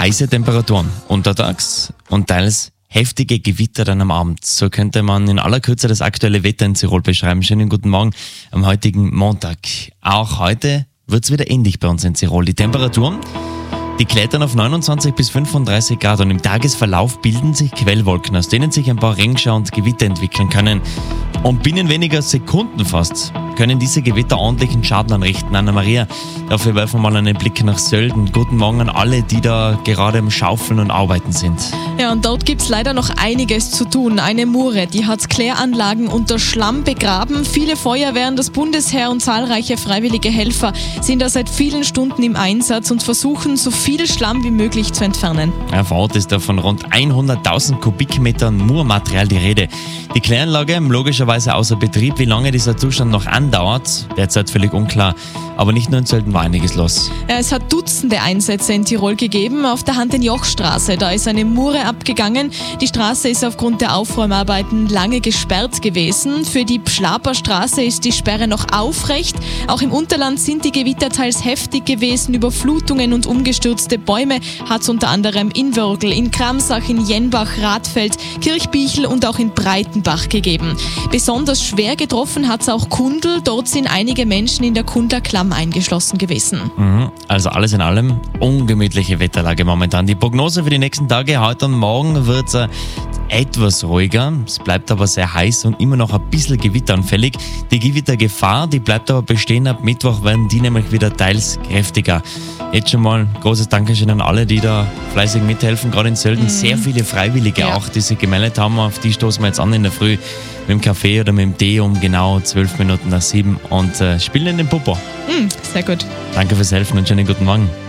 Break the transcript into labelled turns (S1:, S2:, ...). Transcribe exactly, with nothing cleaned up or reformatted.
S1: heiße Temperaturen untertags und teils heftige Gewitter dann am Abend. So könnte man in aller Kürze das aktuelle Wetter in Tirol beschreiben. Schönen guten Morgen am heutigen Montag. Auch heute wird es wieder ähnlich bei uns in Tirol. Die Temperaturen, die klettern auf neunundzwanzig bis fünfunddreißig Grad und im Tagesverlauf bilden sich Quellwolken, aus denen sich ein paar Regenschauer und Gewitter entwickeln können. Und binnen weniger Sekunden fast können diese Gewitter ordentlichen Schaden anrichten. Anna-Maria, dafür werfen wir mal einen Blick nach Sölden. Guten Morgen an alle, die da gerade am Schaufeln und Arbeiten sind.
S2: Ja, und dort gibt's leider noch einiges zu tun. Eine Mure, die hat Kläranlagen unter Schlamm begraben. Viele Feuerwehren, das Bundesheer und zahlreiche freiwillige Helfer sind da seit vielen Stunden im Einsatz und versuchen, so viel Schlamm wie möglich zu entfernen.
S1: Ja, vor Ort ist da von rund hunderttausend Kubikmetern Murmaterial die Rede. Die Kläranlage logischerweise außer Betrieb. Wie lange dieser Zustand noch andauert, derzeit völlig unklar. Aber nicht nur in Sölden war einiges los.
S2: Ja, es hat Dutzende Einsätze in Tirol gegeben. Auf der Hand-in-Joch-Straße, da ist eine Mure abgegangen. Die Straße ist aufgrund der Aufräumarbeiten lange gesperrt gewesen. Für die Schlaperstraße ist die Sperre noch aufrecht. Auch im Unterland sind die Gewitter teils heftig gewesen. Überflutungen und umgestürzte Bäume hat es unter anderem in Würgl, in Kramsach, in Jenbach, Radfeld, Kirchbichl und auch in Breitenbach gegeben. Besonders schwer getroffen hat es auch Kundl. Dort sind einige Menschen in der Kundler Klamm eingeschlossen gewesen.
S1: Mhm. Also alles in allem ungemütliche Wetterlage momentan. Die Prognose für die nächsten Tage, heute und morgen wird es etwas ruhiger. Es bleibt aber sehr heiß und immer noch ein bisschen gewitteranfällig. Die Gewittergefahr, die bleibt aber bestehen. Ab Mittwoch werden die nämlich wieder teils kräftiger. Jetzt schon mal großes Dankeschön an alle, die da fleißig mithelfen. Gerade in Sölden mhm. sehr viele Freiwillige ja. auch, die sich gemeldet haben. Auf die stoßen wir jetzt an in der Früh mit dem Kaffee oder mit dem Tee um genau zwölf Minuten nach sieben und äh, spielen in den Popo.
S2: Mhm, sehr gut.
S1: Danke fürs Helfen und schönen guten Morgen.